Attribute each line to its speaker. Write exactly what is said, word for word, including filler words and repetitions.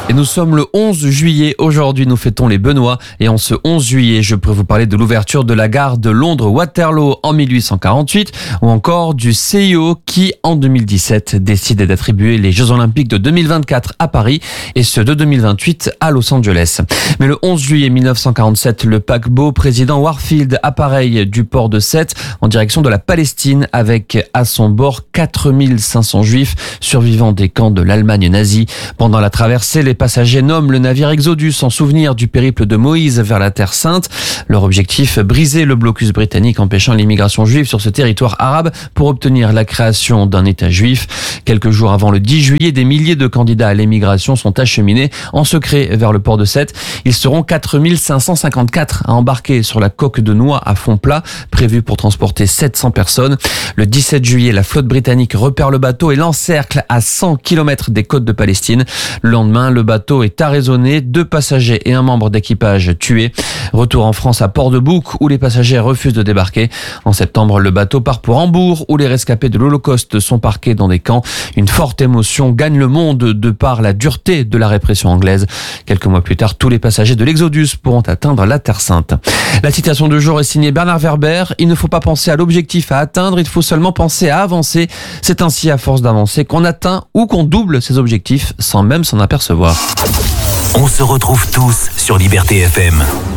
Speaker 1: Et nous sommes le onze juillet. Aujourd'hui, nous fêtons les Benoît. Et en ce onze juillet, je pourrais vous parler de l'ouverture de la gare de Londres Waterloo en mille huit cent quarante-huit ou encore du C I O qui, en deux mille dix-sept, décide d'attribuer les Jeux Olympiques de deux mille vingt-quatre à Paris et ceux de deux mille vingt-huit à Los Angeles. Mais le onze juillet mille neuf cent quarante-sept, le paquebot président Warfield appareille du port de Sète en direction de la Palestine avec à son bord quatre mille cinq cents juifs survivants des camps de l'Allemagne nazie. Pendant la traversée, les passagers nomment le navire Exodus en souvenir du périple de Moïse vers la Terre Sainte. Leur objectif, briser le blocus britannique empêchant l'immigration juive sur ce territoire arabe pour obtenir la création d'un État juif. Quelques jours avant le dix juillet, des milliers de candidats à l'émigration sont acheminés en secret vers le port de Sète. Ils seront quatre mille cinq cent cinquante-quatre à embarquer sur la coque de noix à fond plat, prévue pour transporter sept cents personnes. Le dix-sept juillet, la flotte britannique repère le bateau et l'encercle à cent kilomètres des côtes de Palestine. Le lendemain, le bateau est arraisonné, deux passagers et un membre d'équipage tués. Retour en France à Port-de-Bouc où les passagers refusent de débarquer. En septembre, le bateau part pour Hambourg où les rescapés de l'Holocauste sont parqués dans des camps. Une forte émotion gagne le monde de par la dureté de la répression anglaise. Quelques mois plus tard, tous les passagers de l'Exodus pourront atteindre la Terre Sainte. La citation du jour est signée Bernard Werber. Il ne faut pas penser à l'objectif à atteindre, il faut seulement penser à avancer. C'est ainsi à force d'avancer qu'on atteint ou qu'on double ses objectifs sans même s'en apercevoir.
Speaker 2: On se retrouve tous sur Liberté F M.